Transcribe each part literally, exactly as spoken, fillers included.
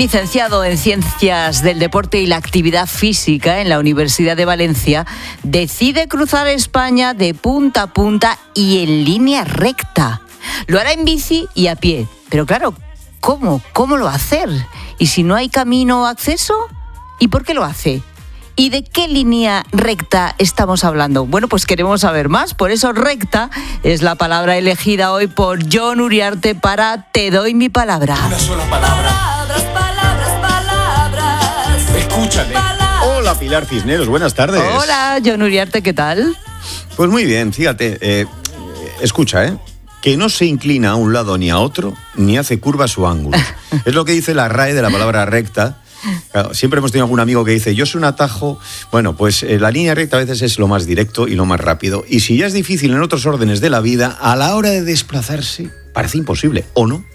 licenciado en Ciencias del Deporte y la Actividad Física en la Universidad de Valencia, decide cruzar España de punta a punta y en línea recta. Lo hará en bici y a pie. Pero claro, ¿cómo? ¿Cómo lo va a hacer? ¿Y si no hay camino o acceso? ¿Y por qué lo hace? ¿Y de qué línea recta estamos hablando? Bueno, pues queremos saber más. Por eso recta es la palabra elegida hoy por Jon Uriarte para Te doy mi palabra. Una sola palabra. Palabras, palabras, palabras. Escúchale. Hola, Pilar Cisneros, buenas tardes. Hola, Jon Uriarte, ¿qué tal? Pues muy bien, fíjate, eh, escucha, ¿eh? Que no se inclina a un lado ni a otro, ni hace curvas o ángulos. Es lo que dice la R A E de la palabra recta. Claro, siempre hemos tenido algún amigo que dice, yo soy un atajo. Bueno, pues eh, la línea recta a veces es lo más directo y lo más rápido. Y si ya es difícil en otros órdenes de la vida, a la hora de desplazarse, parece imposible, ¿o no?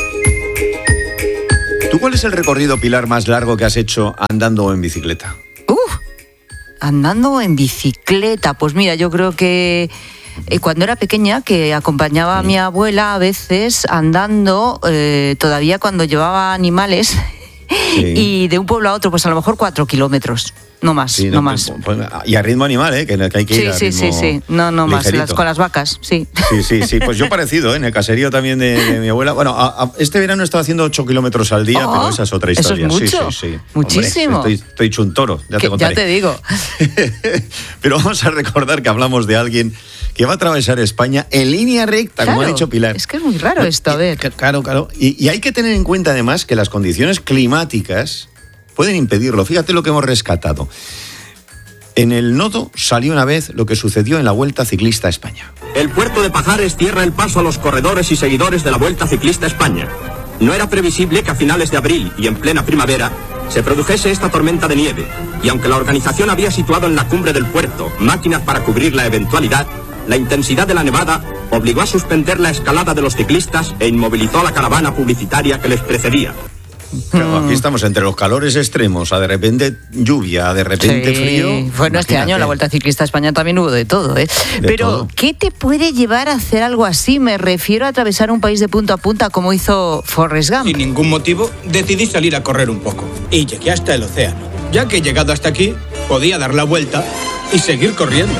¿Tú cuál es el recorrido, Pilar, más largo que has hecho andando o en bicicleta? Uh, andando en bicicleta. Pues mira, yo creo que eh, cuando era pequeña, que acompañaba a mi abuela a veces andando, eh, todavía cuando llevaba animales... Sí. Y de un pueblo a otro, pues a lo mejor cuatro kilómetros, no más, sí, no, no más. Pues, pues, y a ritmo animal, ¿eh? Que hay que ir sí, a sí, ritmo sí, sí, no, no más, las, con las vacas, sí. Sí, sí, sí, pues yo parecido, ¿eh? En el caserío también de, de mi abuela. Bueno, a, a, este verano he estado haciendo ocho kilómetros al día, oh, pero esa es otra historia. Eso es mucho, sí, sí, sí. Muchísimo. Hombre, estoy, estoy hecho un toro, ya te contaré. Ya te digo. Pero vamos a recordar que hablamos de alguien que va a atravesar España en línea recta, claro, como ha dicho Pilar. Es que es muy raro esto, a ver. Claro, claro. Y, y hay que tener en cuenta además que las condiciones climáticas pueden impedirlo. Fíjate lo que hemos rescatado. En el nodo salió una vez lo que sucedió en la Vuelta Ciclista a España. El puerto de Pajares cierra el paso a los corredores y seguidores de la Vuelta Ciclista a España. No era previsible que a finales de abril y en plena primavera se produjese esta tormenta de nieve. Y aunque la organización había situado en la cumbre del puerto máquinas para cubrir la eventualidad, la intensidad de la nevada obligó a suspender la escalada de los ciclistas e inmovilizó a la caravana publicitaria que les precedía. Claro, aquí estamos entre los calores extremos, a de repente lluvia, a de repente sí. frío. Bueno, imagínate. Este año en la Vuelta Ciclista a España también hubo de todo, ¿eh? De Pero, todo. ¿qué te puede llevar a hacer algo así? Me refiero a atravesar un país de punta a punta como hizo Forrest Gump. Sin ningún motivo, decidí salir a correr un poco. Y llegué hasta el océano. Ya que he llegado hasta aquí, podía dar la vuelta y seguir corriendo.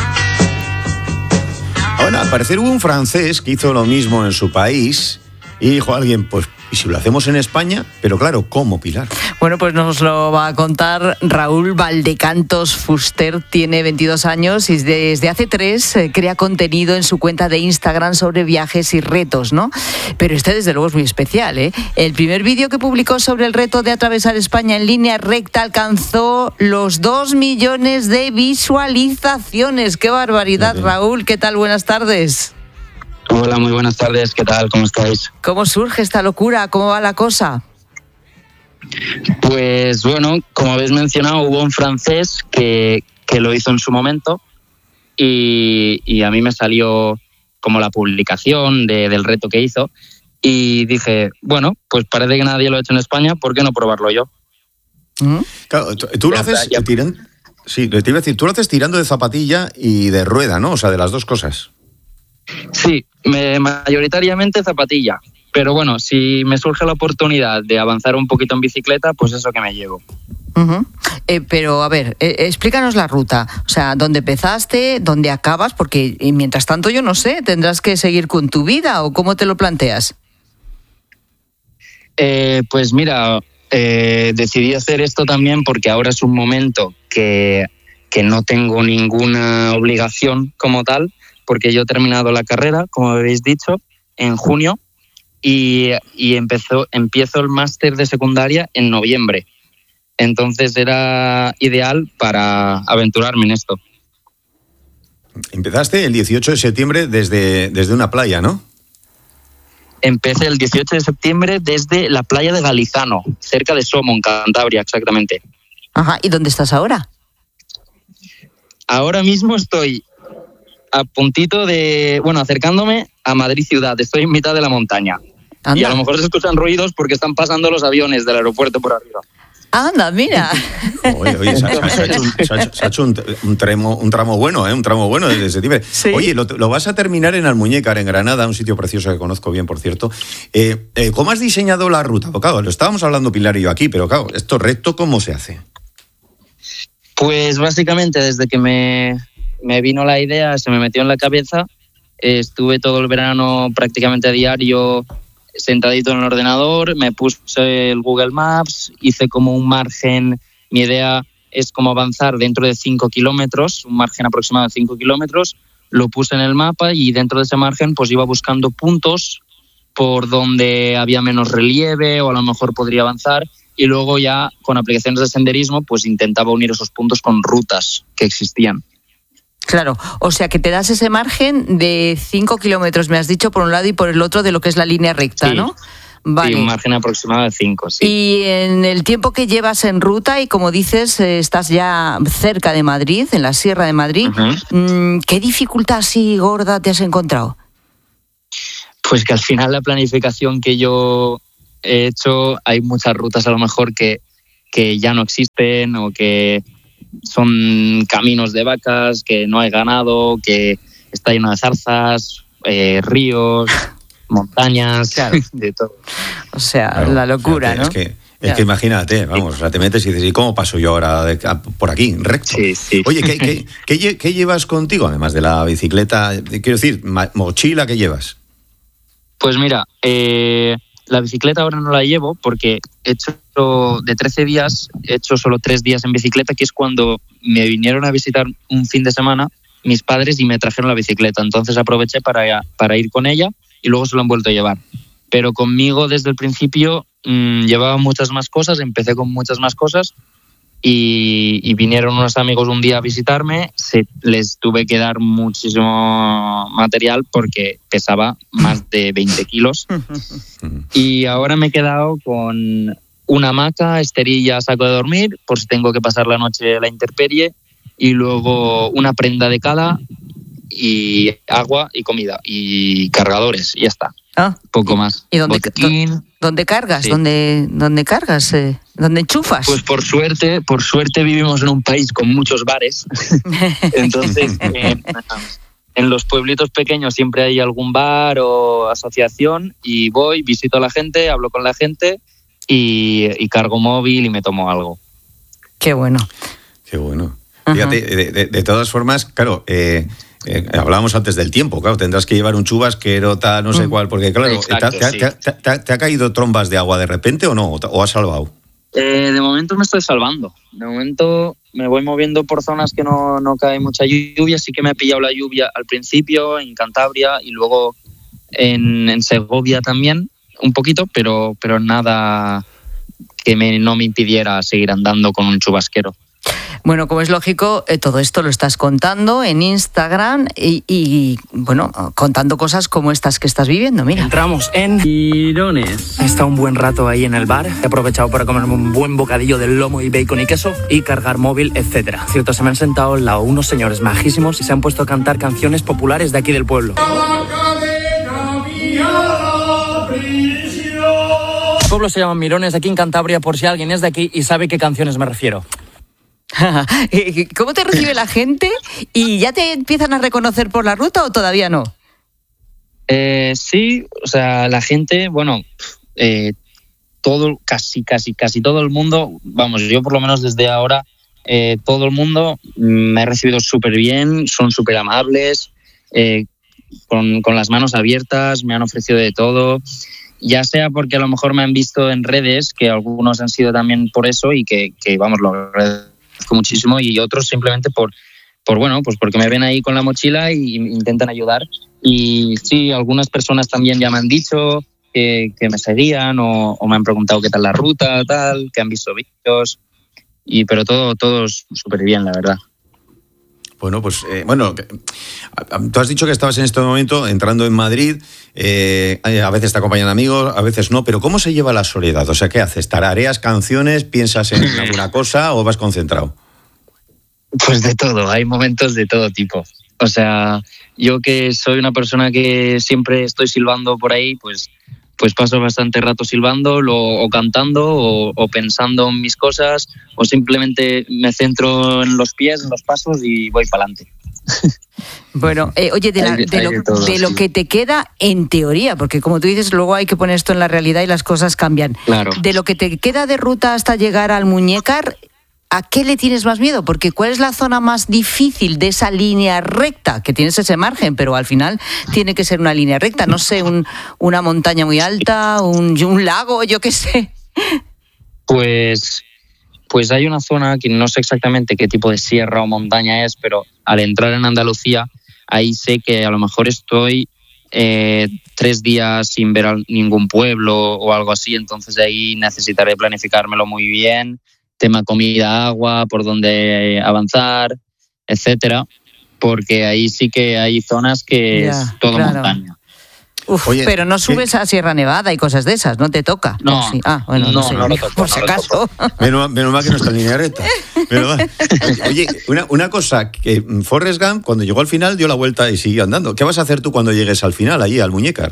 Ahora, al parecer hubo un francés que hizo lo mismo en su país y dijo a alguien, pues, ¿y si lo hacemos en España? Pero claro, ¿cómo, Pilar? Bueno, pues nos lo va a contar Raúl Valdecantos Fuster. Tiene veintidós años y desde hace tres eh, crea contenido en su cuenta de Instagram sobre viajes y retos, ¿no? Pero este desde luego es muy especial, ¿eh? El primer vídeo que publicó sobre el reto de atravesar España en línea recta alcanzó los dos millones de visualizaciones. ¡Qué barbaridad, sí. Raúl! ¿Qué tal? Buenas tardes. Hola, muy buenas tardes. ¿Qué tal? ¿Cómo estáis? ¿Cómo surge esta locura? ¿Cómo va la cosa? Pues bueno, como habéis mencionado, hubo un francés que, que lo hizo en su momento y, y a mí me salió como la publicación de, del reto que hizo y dije, bueno, pues parece que nadie lo ha hecho en España, ¿por qué no probarlo yo? ¿Mm? Claro, tú, tú lo ya, haces ya. Tirando, sí, te iba a decir, tú lo haces tirando de zapatilla y de rueda, ¿no? O sea, de las dos cosas. Sí, me, mayoritariamente zapatilla, pero bueno, si me surge la oportunidad de avanzar un poquito en bicicleta, pues eso que me llevo. Uh-huh. Eh, pero a ver, eh, explícanos la ruta, o sea, ¿dónde empezaste, dónde acabas? Porque eh, mientras tanto yo no sé, ¿tendrás que seguir con tu vida o cómo te lo planteas? Eh, pues mira, eh, decidí hacer esto también porque ahora es un momento que, que no tengo ninguna obligación como tal, porque yo he terminado la carrera, como habéis dicho, en junio y, y empezó, empiezo el máster de secundaria en noviembre. Entonces era ideal para aventurarme en esto. Empezaste el dieciocho de septiembre desde, desde una playa, ¿no? Empecé el dieciocho de septiembre desde la playa de Galizano, cerca de Somo, en Cantabria, exactamente. Ajá, ¿y dónde estás ahora? Ahora mismo estoy a puntito de, bueno, acercándome a Madrid ciudad. Estoy en mitad de la montaña. Anda. Y a lo mejor se escuchan ruidos porque están pasando los aviones del aeropuerto por arriba. Anda, mira. Oye, oye, se ha, se ha hecho, un, se ha hecho, se ha hecho un, un, tramo, un tramo bueno, ¿eh? Un tramo bueno desde septiembre. ¿Sí? Oye, lo, lo vas a terminar en Almuñécar, en Granada, un sitio precioso que conozco bien, por cierto. Eh, eh, ¿Cómo has diseñado la ruta? Porque, claro, lo estábamos hablando Pilar y yo aquí, pero claro, esto recto, ¿cómo se hace? Pues básicamente desde que me, me vino la idea, se me metió en la cabeza, eh, estuve todo el verano prácticamente a diario sentadito en el ordenador, me puse el Google Maps, hice como un margen, mi idea es como avanzar dentro de cinco kilómetros, un margen aproximado de cinco kilómetros, lo puse en el mapa y dentro de ese margen pues iba buscando puntos por donde había menos relieve o a lo mejor podría avanzar. Y luego ya con aplicaciones de senderismo pues intentaba unir esos puntos con rutas que existían. Claro, o sea que te das ese margen de cinco kilómetros, me has dicho, por un lado y por el otro de lo que es la línea recta, sí. ¿no? Vale. Sí, un margen aproximado de cinco, sí. Y en el tiempo que llevas en ruta y como dices, eh, estás ya cerca de Madrid, en la Sierra de Madrid, uh-huh. ¿Qué dificultad así gorda te has encontrado? Pues que al final la planificación que yo he hecho, hay muchas rutas a lo mejor que, que ya no existen o que son caminos de vacas, que no hay ganado, que está lleno de zarzas, eh, ríos, montañas, claro. De todo. O sea, claro, la locura, fíjate, ¿no? Es que, es claro. que imagínate, vamos, o sea, te metes y dices, ¿y cómo paso yo ahora de, a, por aquí, recto? Sí, sí. Oye, ¿qué, qué, qué, ¿qué llevas contigo, además de la bicicleta? Quiero decir, mochila, ¿qué llevas? Pues mira, eh, la bicicleta ahora no la llevo porque he hecho de trece días, he hecho solo tres días en bicicleta, que es cuando me vinieron a visitar un fin de semana mis padres y me trajeron la bicicleta. Entonces aproveché para, para ir con ella y luego se lo han vuelto a llevar. Pero conmigo desde el principio mmm, llevaba muchas más cosas, empecé con muchas más cosas y, y vinieron unos amigos un día a visitarme, se, les tuve que dar muchísimo material porque pesaba más de veinte kilos y ahora me he quedado con una hamaca, esterilla, saco de dormir por si tengo que pasar la noche a la intemperie y luego una prenda de cala y agua y comida y cargadores y ya está. Ah, poco más. ¿Y dónde, Botiquín, ¿dónde cargas? Sí. ¿Dónde, ¿Dónde cargas? Eh, ¿Dónde enchufas? Pues por suerte, por suerte vivimos en un país con muchos bares. Entonces, eh, en los pueblitos pequeños siempre hay algún bar o asociación y voy, visito a la gente, hablo con la gente y, y cargo móvil y me tomo algo. Qué bueno. Qué bueno. Uh-huh. Fíjate, de, de, de todas formas, claro... Eh, Eh, hablábamos antes del tiempo, claro, tendrás que llevar un chubasquero, tal, no sé mm. cuál, porque claro, Exacto, ¿te, sí. te, te, te, ¿te ha caído trombas de agua de repente o no? ¿O has salvado? Eh, de momento me estoy salvando. De momento me voy moviendo por zonas que no, no cae mucha lluvia, sí que me ha pillado la lluvia al principio en Cantabria y luego en, en Segovia también, un poquito, pero, pero nada que me, no me impidiera seguir andando con un chubasquero. Bueno, como es lógico, eh, todo esto lo estás contando en Instagram y, y, bueno, contando cosas como estas que estás viviendo, mira. Entramos en Mirones. He estado un buen rato ahí en el bar. He aprovechado para comerme un buen bocadillo de lomo y bacon y queso y cargar móvil, etcétera. Cierto, se me han sentado al lado unos señores majísimos y se han puesto a cantar canciones populares de aquí del pueblo. El pueblo se llama Mirones, aquí en Cantabria, por si alguien es de aquí y sabe qué canciones me refiero. ¿Cómo te recibe la gente? ¿Y ya te empiezan a reconocer por la ruta o todavía no? Eh, sí, o sea, la gente, bueno, eh, todo, casi, casi, casi todo el mundo, vamos, yo por lo menos desde ahora, eh, todo el mundo me ha recibido súper bien, son súper amables, eh, con, con las manos abiertas, me han ofrecido de todo, ya sea porque a lo mejor me han visto en redes, que algunos han sido también por eso y que, que vamos, lo agradezco muchísimo, y otros simplemente por, por bueno, pues porque me ven ahí con la mochila y intentan ayudar. Y sí, algunas personas también ya me han dicho que, que me seguían o, o me han preguntado qué tal la ruta, tal, que han visto vídeos, y pero todo, todo súper bien, la verdad. Bueno, pues, eh, bueno, tú has dicho que estabas en este momento entrando en Madrid, eh, a veces te acompañan amigos, a veces no, pero ¿cómo se lleva la soledad? O sea, ¿qué haces? ¿Tarareas canciones? ¿Piensas en alguna cosa o vas concentrado? Pues de todo, hay momentos de todo tipo. O sea, yo que soy una persona que siempre estoy silbando por ahí, pues, pues paso bastante rato silbando lo, o cantando o, o pensando en mis cosas, o simplemente me centro en los pies, en los pasos y voy para adelante. Bueno, eh, oye, de, la, de, de, lo, de, todo, de lo sí. que te queda en teoría, porque como tú dices, luego hay que poner esto en la realidad y las cosas cambian. Claro. De lo que te queda de ruta hasta llegar al Muñécar, ¿a qué le tienes más miedo? Porque ¿cuál es la zona más difícil de esa línea recta? Que tienes ese margen, pero al final tiene que ser una línea recta. No sé, un, una montaña muy alta, un, un lago, yo qué sé. Pues... Pues hay una zona que no sé exactamente qué tipo de sierra o montaña es, pero al entrar en Andalucía, ahí sé que a lo mejor estoy eh, tres días sin ver a ningún pueblo o algo así, entonces ahí necesitaré planificármelo muy bien, tema comida, agua, por dónde avanzar, etcétera, porque ahí sí que hay zonas que ya, es todo claro. montaña. Uf, Oye, pero no subes ¿qué? a Sierra Nevada y cosas de esas, ¿no te toca? No, sí. ah, bueno, no, no, sé, no lo toco, por si no acaso. Menos, menos mal que no está en línea recta. Oye, una, una cosa, que Forrest Gump cuando llegó al final dio la vuelta y siguió andando. ¿Qué vas a hacer tú cuando llegues al final, allí, al Muñécar?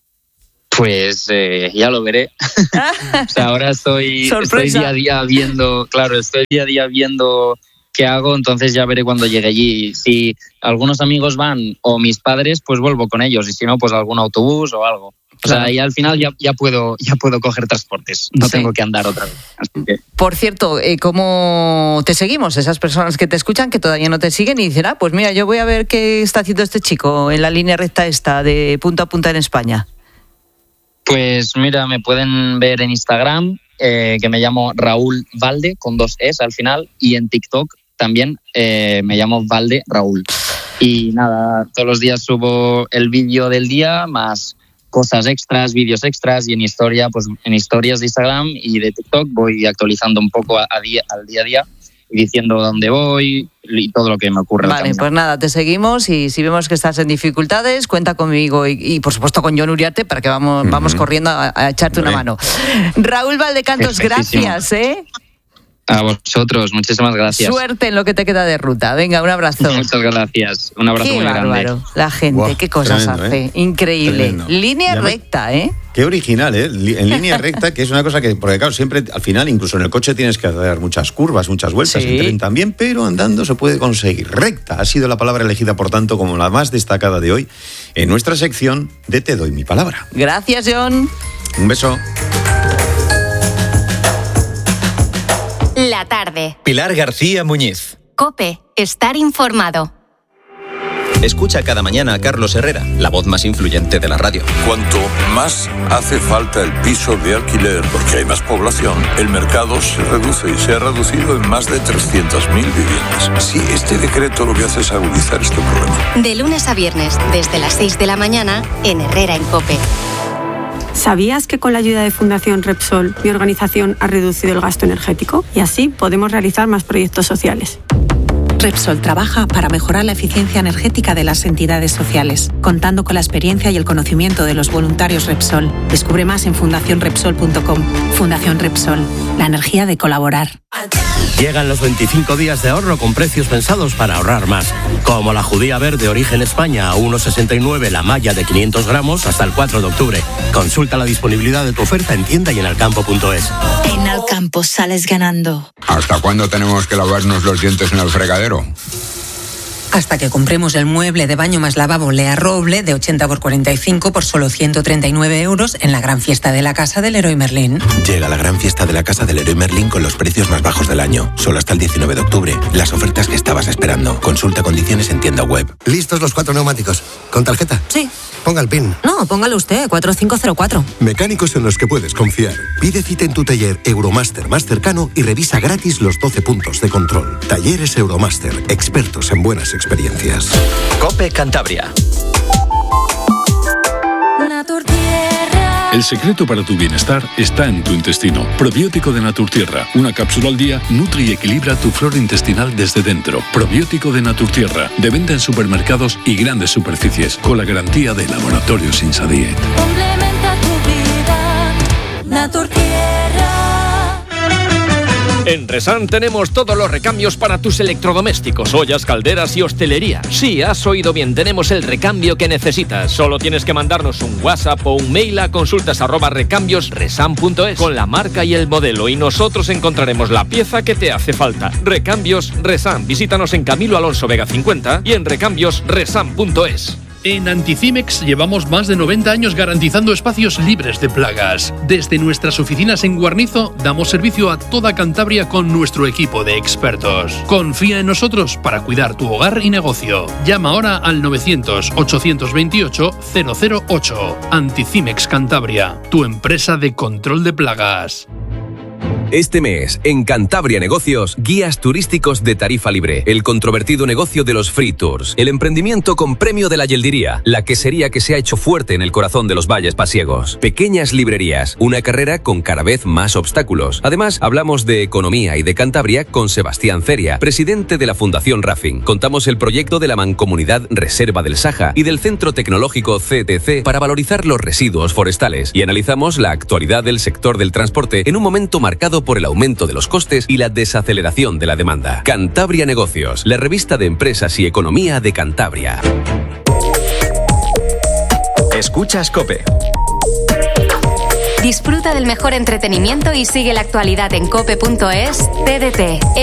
Pues eh, ya lo veré. O sea, ahora estoy, estoy día a día viendo, claro, estoy día a día viendo qué hago, entonces ya veré cuando llegue allí. Si algunos amigos van o mis padres, pues vuelvo con ellos, y si no, pues algún autobús o algo. O claro. sea, y al final ya, ya, puedo, ya puedo coger transportes, no sí. tengo que andar otra vez. Así que... Por cierto, eh, ¿cómo te seguimos? Esas personas que te escuchan, que todavía no te siguen y dicen, ah, pues mira, yo voy a ver qué está haciendo este chico en la línea recta esta, de punta a punta en España. Pues mira, me pueden ver en Instagram, eh, que me llamo Raúl Valde, con dos es al final, y en TikTok también eh, me llamo Valde Raúl. Y nada, todos los días subo el vídeo del día, más cosas extras, vídeos extras, y en historia, pues en historias de Instagram y de TikTok voy actualizando un poco a, a día, al día a día y diciendo dónde voy y todo lo que me ocurre. Vale, pues nada, te seguimos y si vemos que estás en dificultades, cuenta conmigo y, y por supuesto con Jon Uriarte para que vamos, uh-huh. vamos corriendo a, a echarte Vale. una mano. Raúl Valdecantos, gracias, ¿eh? A vosotros, muchísimas gracias. Suerte en lo que te queda de ruta. Venga, un abrazo. Muchas gracias. Un abrazo qué muy bárbaro. grande. La gente, wow, qué cosas tremendo, hace. ¿eh? Increíble. Tremendo. Línea ya recta, ¿eh? Qué original, ¿eh? En línea recta, que es una cosa que, porque claro, siempre al final, incluso en el coche tienes que dar muchas curvas, muchas vueltas, sí. en tren también, pero andando se puede conseguir. Recta ha sido la palabra elegida, por tanto, como la más destacada de hoy en nuestra sección de Te doy mi palabra. Gracias, Jon. Un beso. La tarde. Pilar García Muñiz. COPE. Estar informado. Escucha cada mañana a Carlos Herrera, la voz más influyente de la radio. Cuanto más hace falta el piso de alquiler porque hay más población, el mercado se reduce y se ha reducido en más de trescientas mil viviendas. Sí, este decreto lo que hace es agudizar este problema. De lunes a viernes, desde las seis de la mañana, en Herrera en COPE. ¿Sabías que con la ayuda de Fundación Repsol, mi organización ha reducido el gasto energético? Y así podemos realizar más proyectos sociales. Repsol trabaja para mejorar la eficiencia energética de las entidades sociales, contando con la experiencia y el conocimiento de los voluntarios Repsol. Descubre más en fundación repsol punto com. Fundación Repsol, la energía de colaborar. Llegan los veinticinco días de ahorro con precios pensados para ahorrar más. Como la judía verde origen España a uno sesenta y nueve la malla de quinientos gramos hasta el cuatro de octubre. Consulta la disponibilidad de tu oferta en tienda y en alcampo punto es. En Alcampo sales ganando. ¿Hasta cuándo tenemos que lavarnos los dientes en el fregadero? Hasta que compremos el mueble de baño más lavabo Lea Roble de ochenta por cuarenta y cinco por solo ciento treinta y nueve euros en la gran fiesta de la casa del Leroy Merlin. Llega la gran fiesta de la casa del Leroy Merlin con los precios más bajos del año. Solo hasta el diecinueve de octubre. Las ofertas que estabas esperando. Consulta condiciones en tienda web. ¿Listos los cuatro neumáticos? ¿Con tarjeta? Sí. Ponga el PIN. No, póngalo usted, cuatro cinco cero cuatro. Mecánicos en los que puedes confiar. Pide cita en tu taller Euromaster más cercano y revisa gratis los doce puntos de control. Talleres Euromaster, expertos en buenas experiencias. COPE Cantabria. El secreto para tu bienestar está en tu intestino. Probiótico de Naturtierra. Una cápsula al día nutre y equilibra tu flora intestinal desde dentro. Probiótico de Naturtierra. De venta en supermercados y grandes superficies. Con la garantía de Laboratorios Insadiet. Complementa tu vida. Naturtierra. En En Resan tenemos todos los recambios para tus electrodomésticos, ollas, calderas y hostelería. Sí, has oído bien, tenemos el recambio que necesitas. Solo tienes que mandarnos un WhatsApp o un mail a consultas arroba recambios resan punto es con la marca y el modelo y nosotros encontraremos la pieza que te hace falta. Recambios Resan. Visítanos en Camilo Alonso Vega cincuenta y en recambios resan punto es. En Anticimex llevamos más de noventa años garantizando espacios libres de plagas. Desde nuestras oficinas en Guarnizo damos servicio a toda Cantabria con nuestro equipo de expertos. Confía en nosotros para cuidar tu hogar y negocio. Llama ahora al novecientos, ochocientos veintiocho, cero cero ocho. Anticimex Cantabria, tu empresa de control de plagas. Este mes, en Cantabria Negocios, guías turísticos de tarifa libre, el controvertido negocio de los free tours, el emprendimiento con premio de la yeldiría, la quesería que se ha hecho fuerte en el corazón de los valles pasiegos, pequeñas librerías, una carrera con cada vez más obstáculos. Además, hablamos de economía y de Cantabria con Sebastián Ceria, presidente de la Fundación Rafing. Contamos el proyecto de la Mancomunidad Reserva del Saja y del Centro Tecnológico C T C para valorizar los residuos forestales y analizamos la actualidad del sector del transporte en un momento marcado por el aumento de los costes y la desaceleración de la demanda. Cantabria Negocios, la revista de empresas y economía de Cantabria. Escuchas COPE. Disfruta del mejor entretenimiento y sigue la actualidad en cope punto es. T D T,